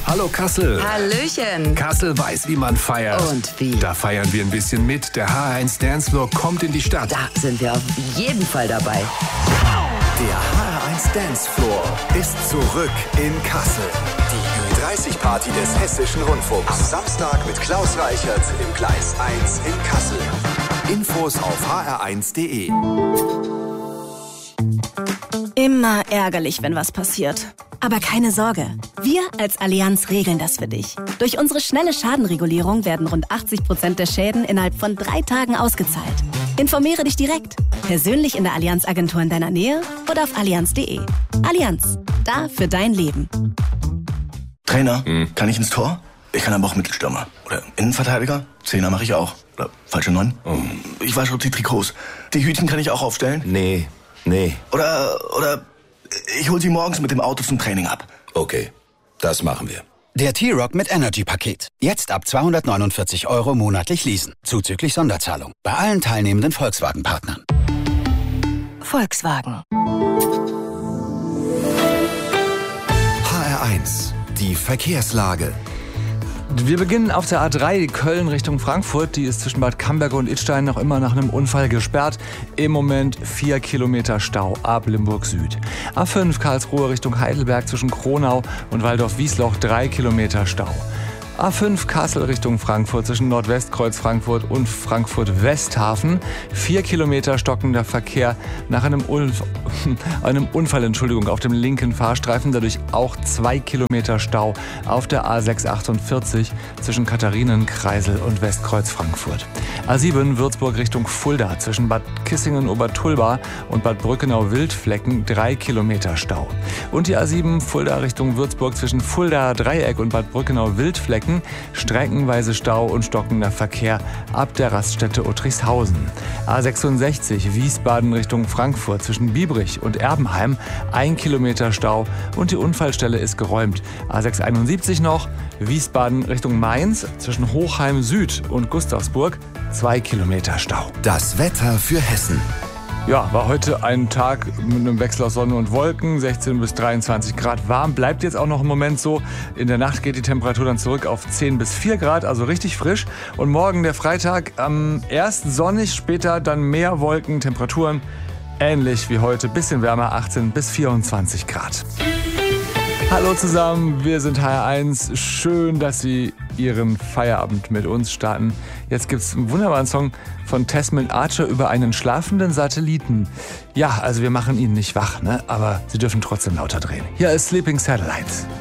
Hallo Kassel. Hallöchen. Kassel weiß, wie man feiert. Und wie? Da feiern wir ein bisschen mit. Der HR1 Dancefloor kommt in die Stadt. Da sind wir auf jeden Fall dabei. Der HR1 Dancefloor ist zurück in Kassel. Die Ü30-Party des Hessischen Rundfunks. Am Samstag mit Klaus Reichert im Gleis 1 in Kassel. Infos auf hr1.de. Immer ärgerlich, wenn was passiert. Aber keine Sorge, wir als Allianz regeln das für dich. Durch unsere schnelle Schadenregulierung werden rund 80% der Schäden innerhalb von 3 Tagen ausgezahlt. Informiere dich direkt, persönlich in der Allianz-Agentur in deiner Nähe oder auf allianz.de. Allianz, da für dein Leben. Trainer, kann ich ins Tor? Ich kann aber auch Mittelstürmer. Oder Innenverteidiger? Zehner mache ich auch. Oder falsche 9? Ich wasche auch die Trikots. Die Hütchen kann ich auch aufstellen? Nee. Oder ich hol sie morgens mit dem Auto zum Training ab. Okay, das machen wir. Der T-Rock mit Energy-Paket. Jetzt ab 249 € monatlich leasen. Zuzüglich Sonderzahlung. Bei allen teilnehmenden Volkswagen-Partnern. Volkswagen. HR1, die Verkehrslage. Wir beginnen auf der A3 Köln Richtung Frankfurt. Die ist zwischen Bad Camberge und Idstein noch immer nach einem Unfall gesperrt. Im Moment 4 Kilometer Stau ab Limburg Süd. A5 Karlsruhe Richtung Heidelberg zwischen Kronau und Waldorf-Wiesloch 3 Kilometer Stau. A5 Kassel Richtung Frankfurt zwischen Nordwestkreuz Frankfurt und Frankfurt-Westhafen. 4 Kilometer stockender Verkehr nach einem Unfall auf dem linken Fahrstreifen. Dadurch auch 2 Kilometer Stau auf der A648 zwischen Katharinenkreisel und Westkreuz Frankfurt. A7 Würzburg Richtung Fulda zwischen Bad Kissingen-Obertulba und Bad Brückenau-Wildflecken 3 Kilometer Stau. Und die A7 Fulda Richtung Würzburg zwischen Fulda Dreieck und Bad Brückenau-Wildflecken streckenweise Stau und stockender Verkehr ab der Raststätte Uttrichshausen. A66 Wiesbaden Richtung Frankfurt zwischen Biebrich und Erbenheim 1 Kilometer Stau und die Unfallstelle ist geräumt. A671 noch Wiesbaden Richtung Mainz zwischen Hochheim Süd und Gustavsburg 2 Kilometer Stau. Das Wetter für Hessen. Ja, war heute ein Tag mit einem Wechsel aus Sonne und Wolken, 16 bis 23 Grad warm. Bleibt jetzt auch noch einen Moment so. In der Nacht geht die Temperatur dann zurück auf 10 bis 4 Grad, also richtig frisch. Und morgen der Freitag, erst sonnig, später dann mehr Wolken, Temperaturen ähnlich wie heute, bisschen wärmer, 18 bis 24 Grad. Hallo zusammen, wir sind HR1. Schön, dass Sie Ihren Feierabend mit uns starten. Jetzt gibt's einen wunderbaren Song von Tesman Archer über einen schlafenden Satelliten. Ja, also wir machen ihn nicht wach, ne? Aber Sie dürfen trotzdem lauter drehen. Hier ist Sleeping Satellites.